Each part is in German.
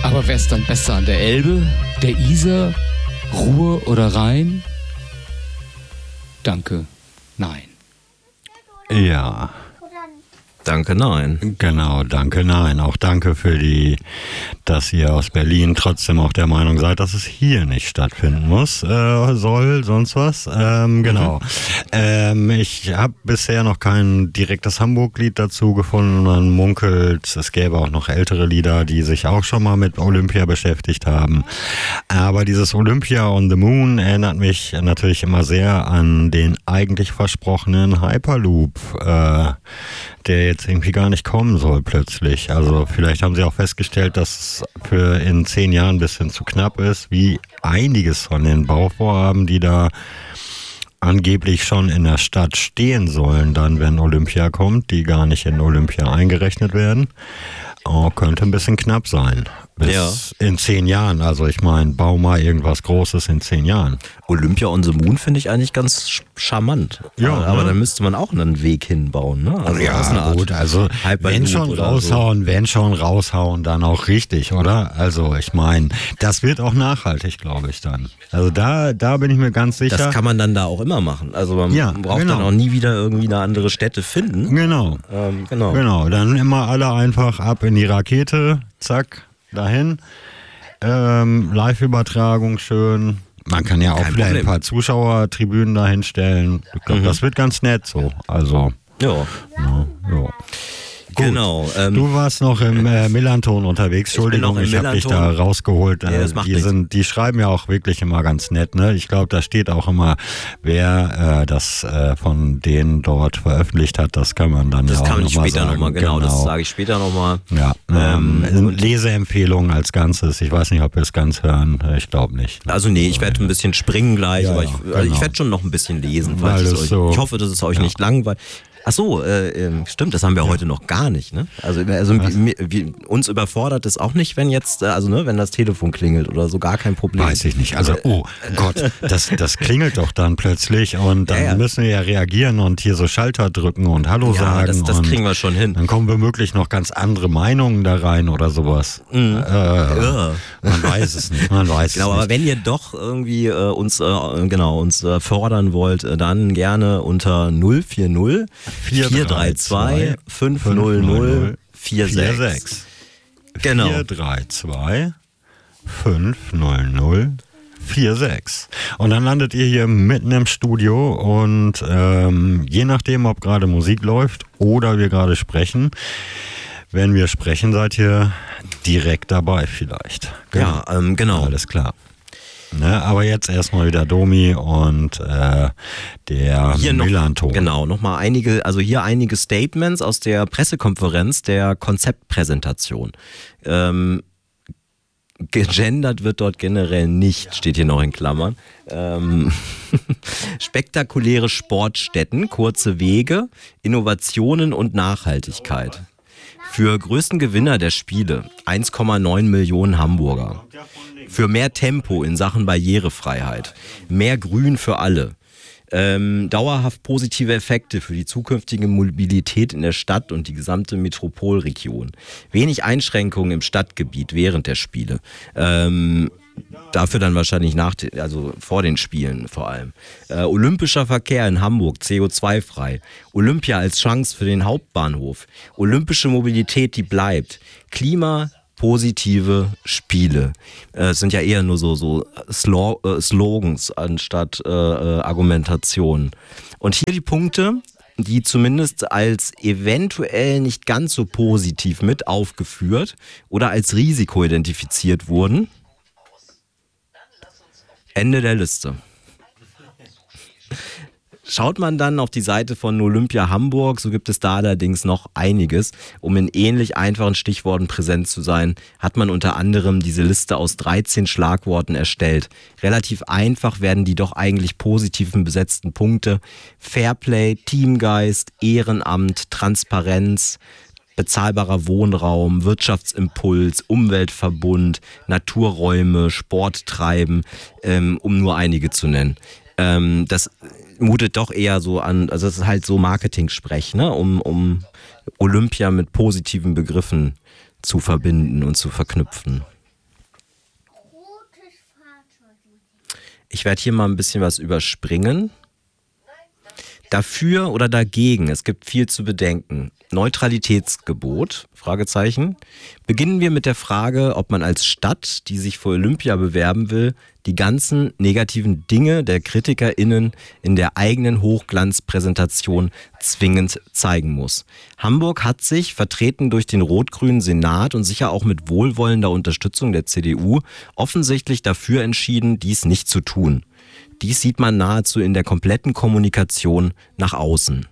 Aber wär's dann besser an der Elbe, der Isar, Ruhr oder Rhein? Danke, nein. Ja. Danke, nein. Genau, danke, nein. Auch danke dass ihr aus Berlin trotzdem auch der Meinung seid, dass es hier nicht stattfinden muss, soll, sonst was. Genau. Ich habe bisher noch kein direktes Hamburg-Lied dazu gefunden. Man munkelt, es gäbe auch noch ältere Lieder, die sich auch schon mal mit Olympia beschäftigt haben. Aber dieses Olympia on the Moon erinnert mich natürlich immer sehr an den eigentlich versprochenen Hyperloop, der jetzt irgendwie gar nicht kommen soll plötzlich. Also vielleicht haben sie auch festgestellt, dass es für in 10 Jahren ein bisschen zu knapp ist, wie einiges von den Bauvorhaben, die da angeblich schon in der Stadt stehen sollen, dann wenn Olympia kommt, die gar nicht in Olympia eingerechnet werden. Könnte ein bisschen knapp sein. Bis in 10 Jahren. Also ich meine, bau mal irgendwas Großes in 10 Jahren. Olympia on the Moon finde ich eigentlich ganz charmant. Ja, aber dann müsste man auch einen Weg hinbauen. Ne? Also ja, gut, also wenn schon raushauen, dann auch richtig, oder? Also ich meine, das wird auch nachhaltig, glaube ich dann. Also da bin ich mir ganz sicher. Das kann man dann da auch immer machen. Also man braucht dann auch nie wieder irgendwie eine andere Stätte finden. Genau. Genau, dann immer alle einfach ab in die Rakete, zack, dahin. Live-Übertragung schön. Man kann ja auch vielleicht ein paar Zuschauertribünen dahin stellen. Ich glaube, das wird ganz nett so. Also. Ja. Gut. Genau. Du warst noch im Millanton unterwegs. Entschuldigung, ich habe dich da rausgeholt. Die schreiben ja auch wirklich immer ganz nett. Ne? Ich glaube, da steht auch immer, wer das von denen dort veröffentlicht hat. Das kann man dann das ja auch kann noch ich mal später sagen. Nochmal, genau, das sage ich später nochmal. Ja, Leseempfehlung als Ganzes. Ich weiß nicht, ob wir es ganz hören. Ich glaube nicht. Also nee, ich werde ein bisschen springen gleich, aber ich werde schon noch ein bisschen lesen. Ich hoffe, dass es euch nicht langweilt. Ach so, stimmt, das haben wir heute noch gar nicht, ne? Also uns überfordert es auch nicht, wenn jetzt, wenn das Telefon klingelt oder so, gar kein Problem. Weiß ich nicht. Also, oh Gott, das klingelt doch dann plötzlich und dann müssen wir ja reagieren und hier so Schalter drücken und Hallo sagen. Das kriegen wir schon hin. Dann kommen womöglich noch ganz andere Meinungen da rein oder sowas. Man weiß es nicht, Genau, aber wenn ihr doch irgendwie uns fordern wollt, dann gerne unter 040 432 500 46. Genau. 432 500 46. Und dann landet ihr hier mitten im Studio und je nachdem, ob gerade Musik läuft oder wir gerade sprechen, wenn wir sprechen, seid ihr direkt dabei vielleicht. Ja, genau. Alles klar. Ne, aber jetzt erstmal wieder Domi und der Millanton. Genau, nochmal einige Statements aus der Pressekonferenz der Konzeptpräsentation. Gegendert wird dort generell nicht, steht hier noch in Klammern. Spektakuläre Sportstätten, kurze Wege, Innovationen und Nachhaltigkeit. Für größten Gewinner der Spiele 1,9 Millionen Hamburger. Für mehr Tempo in Sachen Barrierefreiheit. Mehr Grün für alle. Dauerhaft positive Effekte für die zukünftige Mobilität in der Stadt und die gesamte Metropolregion. Wenig Einschränkungen im Stadtgebiet während der Spiele. Dafür dann wahrscheinlich vor den Spielen vor allem. Olympischer Verkehr in Hamburg, CO2-frei. Olympia als Chance für den Hauptbahnhof. Olympische Mobilität, die bleibt. Klimapositive Spiele. Es sind ja eher nur so Slogans anstatt Argumentationen. Und hier die Punkte, die zumindest als eventuell nicht ganz so positiv mit aufgeführt oder als Risiko identifiziert wurden. Ende der Liste. Schaut man dann auf die Seite von Olympia Hamburg, so gibt es da allerdings noch einiges. Um in ähnlich einfachen Stichworten präsent zu sein, hat man unter anderem diese Liste aus 13 Schlagworten erstellt. Relativ einfach werden die doch eigentlich positiven besetzten Punkte: Fairplay, Teamgeist, Ehrenamt, Transparenz, bezahlbarer Wohnraum, Wirtschaftsimpuls, Umweltverbund, Naturräume, Sporttreiben, um nur einige zu nennen. Das mutet doch eher so an, also es ist halt so Marketing-Sprech, ne? um Olympia mit positiven Begriffen zu verbinden und zu verknüpfen. Ich werde hier mal ein bisschen was überspringen. Dafür oder dagegen, es gibt viel zu bedenken. Neutralitätsgebot, Fragezeichen. Beginnen wir mit der Frage, ob man als Stadt, die sich für Olympia bewerben will, die ganzen negativen Dinge der KritikerInnen in der eigenen Hochglanzpräsentation zwingend zeigen muss. Hamburg hat sich, vertreten durch den rot-grünen Senat und sicher auch mit wohlwollender Unterstützung der CDU, offensichtlich dafür entschieden, dies nicht zu tun. Dies sieht man nahezu in der kompletten Kommunikation nach außen.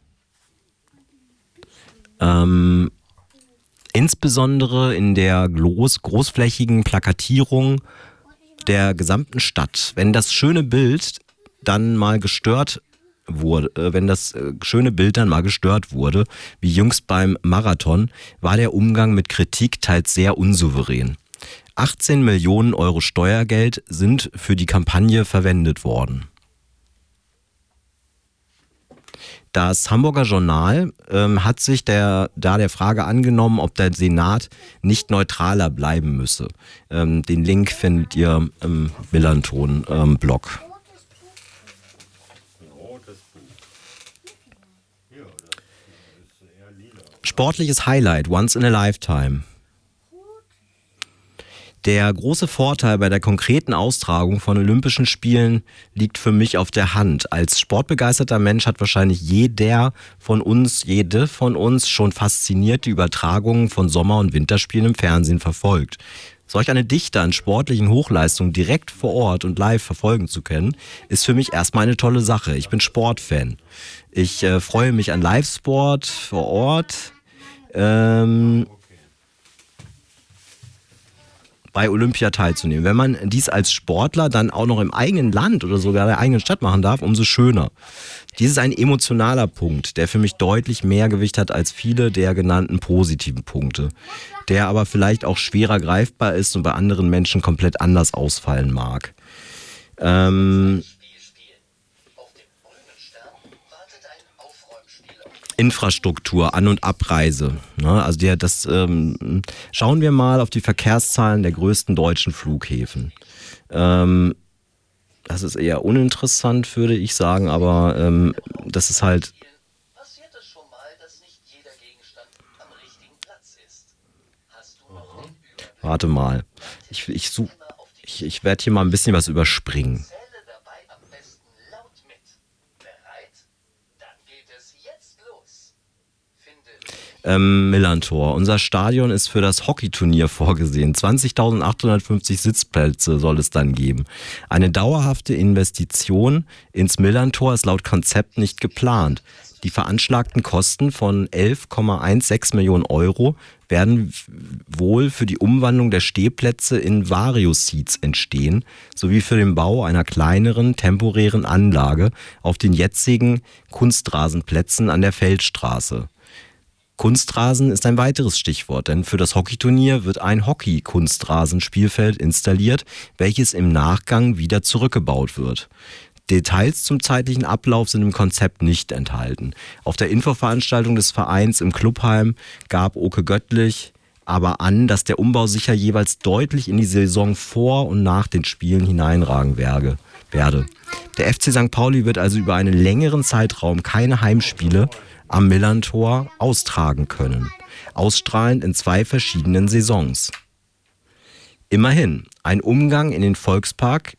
Insbesondere in der großflächigen Plakatierung der gesamten Stadt. Wenn das schöne Bild dann mal gestört wurde, wie jüngst beim Marathon, war der Umgang mit Kritik teils sehr unsouverän. 18 Millionen Euro Steuergeld sind für die Kampagne verwendet worden. Das Hamburger Journal hat sich der Frage angenommen, ob der Senat nicht neutraler bleiben müsse. Den Link findet ihr im Millanton-Blog. Sportliches Highlight, once in a lifetime. Der große Vorteil bei der konkreten Austragung von Olympischen Spielen liegt für mich auf der Hand. Als sportbegeisterter Mensch hat wahrscheinlich jede von uns schon fasziniert die Übertragungen von Sommer- und Winterspielen im Fernsehen verfolgt. Solch eine Dichte an sportlichen Hochleistungen direkt vor Ort und live verfolgen zu können, ist für mich erstmal eine tolle Sache. Ich bin Sportfan. Ich freue mich an Live-Sport vor Ort. Bei Olympia teilzunehmen. Wenn man dies als Sportler dann auch noch im eigenen Land oder sogar der eigenen Stadt machen darf, umso schöner. Dies ist ein emotionaler Punkt, der für mich deutlich mehr Gewicht hat als viele der genannten positiven Punkte, der aber vielleicht auch schwerer greifbar ist und bei anderen Menschen komplett anders ausfallen mag. Infrastruktur, An- und Abreise. Also schauen wir mal auf die Verkehrszahlen der größten deutschen Flughäfen. Das ist eher uninteressant, würde ich sagen, aber das ist halt... Passiert es schon mal, dass nicht jeder Gegenstand am richtigen Platz ist? Hast du noch den Überblick? Warte mal. Ich werde hier mal ein bisschen was überspringen. Millantor. Unser Stadion ist für das Hockeyturnier vorgesehen. 20.850 Sitzplätze soll es dann geben. Eine dauerhafte Investition ins Millantor ist laut Konzept nicht geplant. Die veranschlagten Kosten von 11,16 Millionen Euro werden wohl für die Umwandlung der Stehplätze in Vario-Seats entstehen, sowie für den Bau einer kleineren, temporären Anlage auf den jetzigen Kunstrasenplätzen an der Feldstraße. Kunstrasen ist ein weiteres Stichwort, denn für das Hockeyturnier wird ein Hockey-Kunstrasenspielfeld installiert, welches im Nachgang wieder zurückgebaut wird. Details zum zeitlichen Ablauf sind im Konzept nicht enthalten. Auf der Infoveranstaltung des Vereins im Clubheim gab Oke Göttlich aber an, dass der Umbau sicher jeweils deutlich in die Saison vor und nach den Spielen hineinragen werde. Der FC St. Pauli wird also über einen längeren Zeitraum keine Heimspiele am Millantor austragen können, ausstrahlend in 2 verschiedenen Saisons. Immerhin, ein Umzug in den Volkspark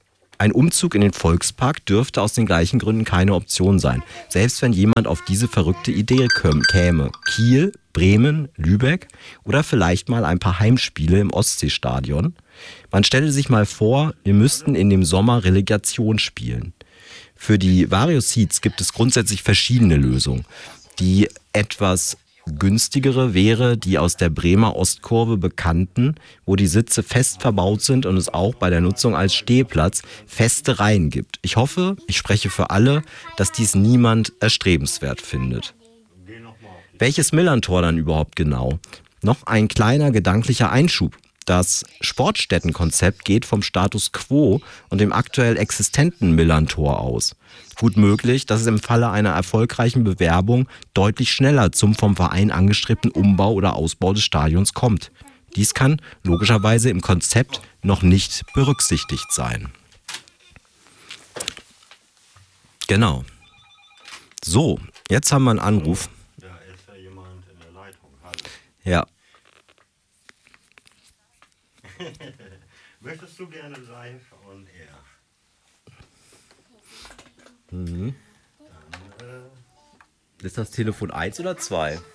dürfte aus den gleichen Gründen keine Option sein, selbst wenn jemand auf diese verrückte Idee käme. Kiel, Bremen, Lübeck oder vielleicht mal ein paar Heimspiele im Ostseestadion. Man stelle sich mal vor, wir müssten in dem Sommer Relegation spielen. Für die Vario-Seats gibt es grundsätzlich verschiedene Lösungen. Die etwas günstigere wäre die aus der Bremer Ostkurve bekannten, wo die Sitze fest verbaut sind und es auch bei der Nutzung als Stehplatz feste Reihen gibt. Ich hoffe, ich spreche für alle, dass dies niemand erstrebenswert findet. Welches Millantor dann überhaupt genau? Noch ein kleiner gedanklicher Einschub. Das Sportstättenkonzept geht vom Status quo und dem aktuell existenten Millantor aus. Gut möglich, dass es im Falle einer erfolgreichen Bewerbung deutlich schneller zum vom Verein angestrebten Umbau oder Ausbau des Stadions kommt. Dies kann logischerweise im Konzept noch nicht berücksichtigt sein. Genau. So, jetzt haben wir einen Anruf. Da ist ja jemand in der Leitung. Hallo. Ja. Möchtest du gerne live on air? Ist das Telefon 1 oder 2? 1.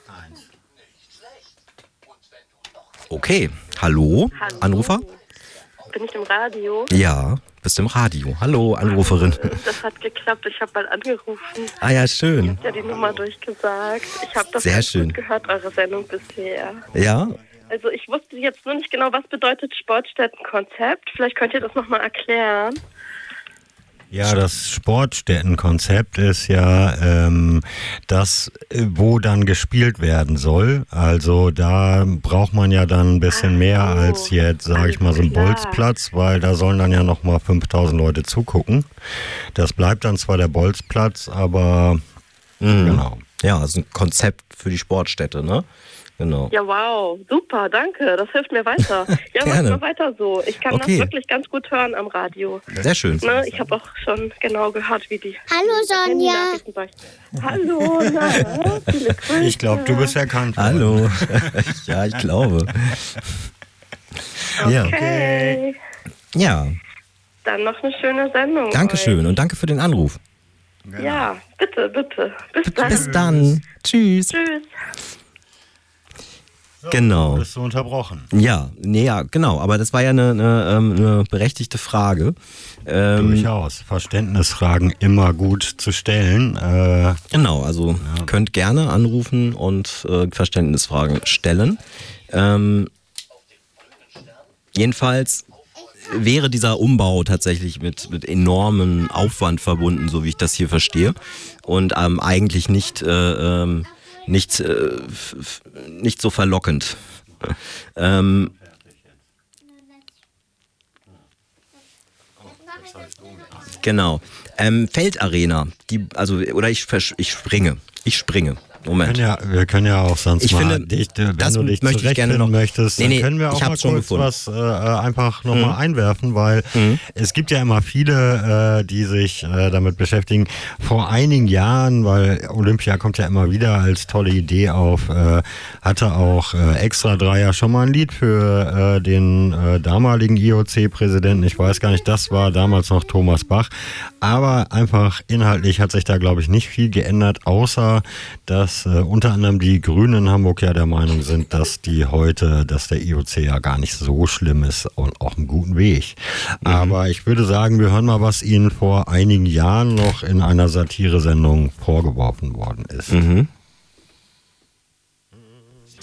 Okay. Hallo? Hallo. Anrufer? Bin ich im Radio? Ja, bist im Radio. Hallo, Anruferin. Das hat geklappt. Ich habe mal angerufen. Ah ja, schön. Ja, die Nummer durchgesagt. Ich habe das Sehr ganz schön. gut gehört, eure Sendung bisher. Ja? Also ich wusste jetzt nur nicht genau, was bedeutet Sportstättenkonzept. Vielleicht könnt ihr das nochmal erklären. Ja, das Sportstättenkonzept ist ja das, wo dann gespielt werden soll. Also da braucht man ja dann ein bisschen mehr als jetzt, sage ich mal, so ein Bolzplatz, weil da sollen dann ja nochmal 5000 Leute zugucken. Das bleibt dann zwar der Bolzplatz, aber genau. Ja, also ein Konzept für die Sportstätte, ne? Genau. Ja, wow. Super, danke. Das hilft mir weiter. Ja, mach Gerne. mal weiter so. Ich kann Okay. das wirklich ganz gut hören am Radio. Sehr schön. Ne? Ich habe auch schon genau gehört, wie die Hallo Sonja. Handynachrichten sagen. Hallo, na, viele Grüße. Ich glaube, du bist erkannt worden. Hallo. Ja, ich glaube. Ja. Okay. Ja, Dann noch eine schöne Sendung. Dankeschön und danke für den Anruf. Euch. Ja, bitte, bitte. Bis dann. Bis dann. Tschüss. Tschüss. So, Genau. Bist du unterbrochen? Ja, nee, ja, genau. Aber das war ja eine berechtigte Frage. Durchaus. Verständnisfragen immer gut zu stellen. Genau, also könnt gerne anrufen und Verständnisfragen stellen. Jedenfalls wäre dieser Umbau tatsächlich mit enormem Aufwand verbunden, so wie ich das hier verstehe. Und eigentlich nicht so verlockend. Genau. Feldarena, ich springe. Moment. Wir können ja auch sonst Ich mal, finde, wenn das du dich möchte ich gerne zurechtfinden noch- möchtest, Nee, dann können wir ich auch mal hab's schon kurz gefunden. was einfach nochmal einwerfen, weil es gibt ja immer viele, die sich damit beschäftigen. Vor einigen Jahren, weil Olympia kommt ja immer wieder als tolle Idee auf, hatte auch Extra 3 ja schon mal ein Lied für den damaligen IOC-Präsidenten. Ich weiß gar nicht, das war damals noch Thomas Bach. Aber einfach inhaltlich hat sich da, glaube ich, nicht viel geändert, außer dass unter anderem die Grünen in Hamburg ja der Meinung sind, dass der IOC ja gar nicht so schlimm ist und auf einem guten Weg. Aber ich würde sagen, wir hören mal, was ihnen vor einigen Jahren noch in einer Satiresendung vorgeworfen worden ist. Mhm.